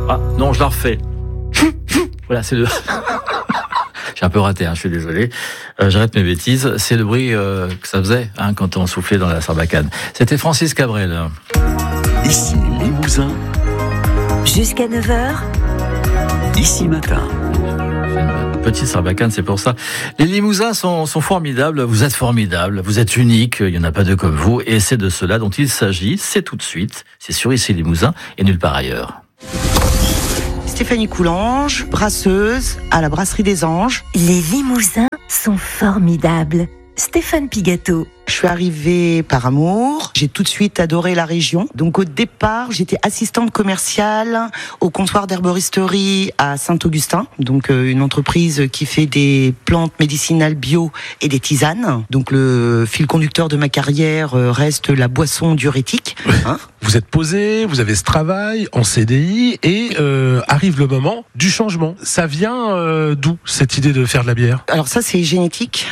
Ah non, je la refais. Voilà, c'est le... J'ai un peu raté, je suis désolé. J'arrête mes bêtises. C'est le bruit que ça faisait quand on soufflait dans la sarbacane. C'était Francis Cabrel. Ici Limousin. Jusqu'à 9h. Ici Matin. Une petite sarbacane, c'est pour ça. Les Limousins sont formidables. Vous êtes formidables. Vous êtes uniques. Il n'y en a pas deux comme vous. Et c'est de cela dont il s'agit. C'est tout de suite. C'est sur Ici Limousin et nulle part ailleurs. Stéphanie Coulange, brasseuse à la Brasserie des Anges. Les Limousins sont formidables. Stéphane Pigato. Je suis arrivée par amour. J'ai tout de suite adoré la région. Donc au départ, j'étais assistante commerciale au comptoir d'herboristerie à Saint-Augustin. Donc une entreprise qui fait des plantes médicinales bio et des tisanes. Donc le fil conducteur de ma carrière reste la boisson diurétique. Vous êtes posé, vous avez ce travail en CDI et arrive le moment du changement. Ça vient d'où cette idée de faire de la bière ? Alors ça c'est génétique.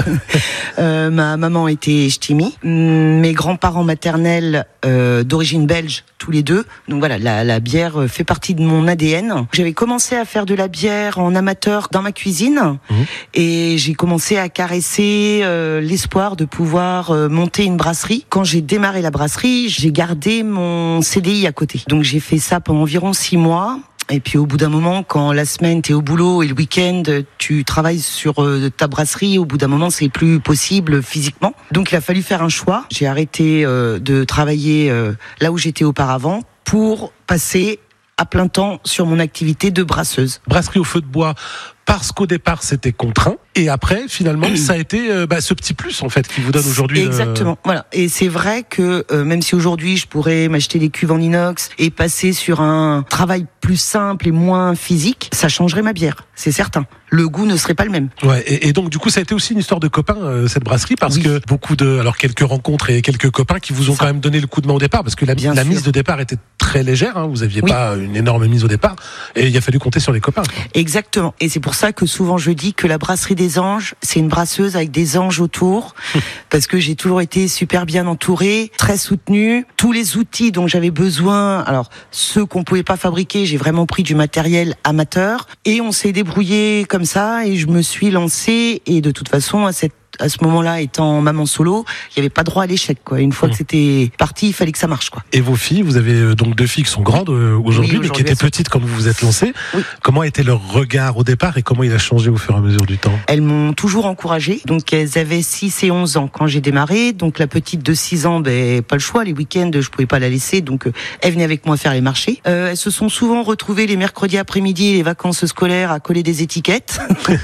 Ma maman était ch'timi, mes grands-parents maternels d'origine belge, tous les deux. Donc voilà, la bière fait partie de mon ADN. J'avais commencé à faire de la bière en amateur dans ma cuisine et j'ai commencé à caresser l'espoir de pouvoir monter une brasserie. Quand j'ai démarré la brasserie, j'ai gardé mon CDI à côté. Donc j'ai fait ça pendant environ 6 mois. Et puis au bout d'un moment, quand la semaine t'es au boulot et le week-end tu travailles sur ta brasserie, au bout d'un moment c'est plus possible physiquement. Donc il a fallu faire un choix. J'ai arrêté de travailler là où j'étais auparavant pour passer à plein temps sur mon activité de brasseuse. Brasserie au feu de bois, parce qu'au départ c'était contraint et après finalement ça a été ce petit plus en fait qui vous donne aujourd'hui. Exactement. Voilà. Et c'est vrai que même si aujourd'hui je pourrais m'acheter des cuves en inox et passer sur un travail plus simple et moins physique, ça changerait ma bière, c'est certain. Le goût ne serait pas le même. Ouais. Et donc du coup ça a été aussi une histoire de copains cette brasserie parce que quelques rencontres et quelques copains qui vous ont quand même donné le coup de main au départ parce que la mise de départ était très légère. Vous aviez pas une énorme mise au départ et il a fallu compter sur les copains. Exactement. Et c'est pour ça que souvent je dis que la Brasserie des Anges, c'est une brasseuse avec des anges autour, parce que j'ai toujours été super bien entourée, très soutenue. Tous les outils dont j'avais besoin, alors ceux qu'on pouvait pas fabriquer, j'ai vraiment pris du matériel amateur, et on s'est débrouillé comme ça, et je me suis lancée, et de toute façon, à ce moment-là, étant maman solo, il n'y avait pas droit à l'échec, quoi. Une fois que c'était parti, il fallait que ça marche, quoi. Et vos filles, vous avez donc 2 filles qui sont grandes aujourd'hui, mais qui étaient petites quand vous vous êtes lancées. Oui. Comment était leur regard au départ et comment il a changé au fur et à mesure du temps ? Elles m'ont toujours encouragée. Donc, elles avaient 6 et 11 ans quand j'ai démarré. Donc, la petite de 6 ans, pas le choix. Les week-ends, je pouvais pas la laisser. Donc, elle venait avec moi faire les marchés. Elles se sont souvent retrouvées les mercredis après-midi et les vacances scolaires à coller des étiquettes.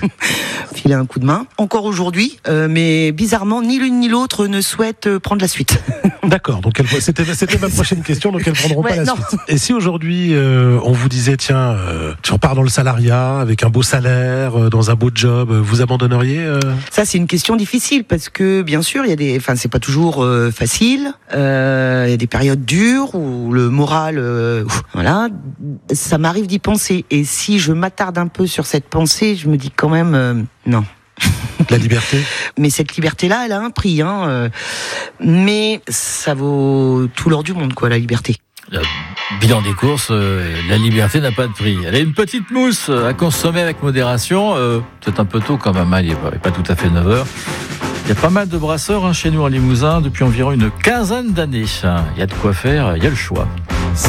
Filer un coup de main. Encore aujourd'hui, mais bizarrement, ni l'une ni l'autre ne souhaite prendre la suite. D'accord, donc c'était ma prochaine question, donc elles prendront pas la suite. Et si aujourd'hui on vous disait tiens, tu repars dans le salariat avec un beau salaire, dans un beau job, vous abandonneriez Ça c'est une question difficile parce que bien sûr c'est pas toujours facile. Il y a des périodes dures où le moral, ça m'arrive d'y penser. Et si je m'attarde un peu sur cette pensée, je me dis quand même non. La liberté. Mais cette liberté-là, elle a un prix, mais ça vaut tout l'or du monde, quoi, la liberté. Le bilan des courses, la liberté n'a pas de prix. Elle est une petite mousse à consommer avec modération. C'est un peu tôt quand même, il n'est pas tout à fait 9h. Il y a pas mal de brasseurs chez nous en Limousin depuis environ une quinzaine d'années. Il y a de quoi faire, il y a le choix.